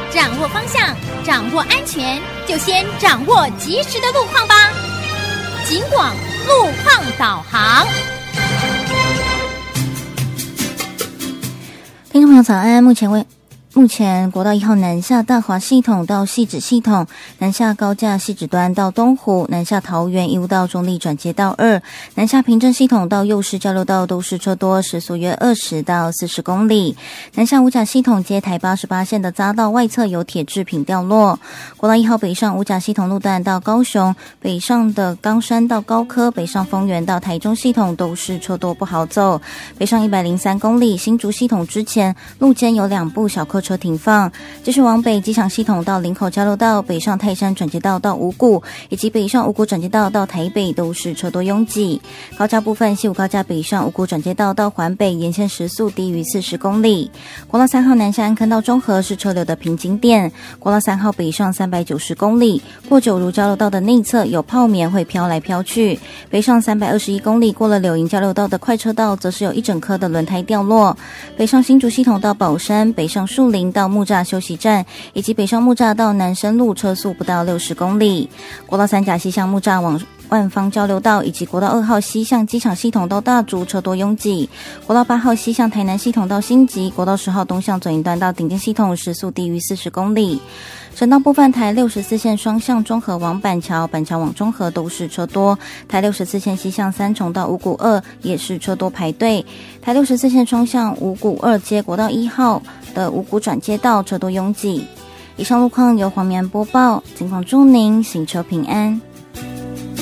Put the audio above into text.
掌握方向，掌握安全，就先掌握及时的路况吧。警广路况导航。 听众朋友早安，目前国道1号南下大华系统到汐止系统，南下高架汐止端到东湖，南下桃园义务到中立转接道2，南下平镇系统到右市交流道都是车多，时速约20到40公里。南下五甲系统接台88线的匝道外侧有铁制品掉落。国道1号北上五甲系统路段到高雄，北上的冈山到高科，北上丰原到台中系统都是车多不好走。北上103公里，新竹系统之前路肩有2部小客车停放，继续往北机场系统到林口交流道，北上泰山转接道到五股，以及北上五股转接道到台北都是车多拥挤。高架部分，西武高架北上五股转接道到环北沿线时速低于40公里。国道3号南下安坑到中和是车流的瓶颈点。国道3号北上390公里，过九如交流道的内侧有泡棉会飘来飘去。北上321公里，过了柳营交流道的快车道，则是有一整颗的轮胎掉落。北上新竹系统到宝山，北上树林到木栅休息站，以及北上木栅到南深路车速不到60公里。国道3甲西向木栅往万方交流道以及国道2号西向机场系统到大竹车多拥挤。国道8号西向台南系统到新集，国道10号东向左营端到顶尖系统时速低于40公里。省道部分，台64线双向中和往板桥，板桥往中和都是车多。台64线西向三重到五股2也是车多排队。台64线双向五股2接国道1号的五股转接道车多拥挤。以上路况由黄绵播报，警广祝您行车平安。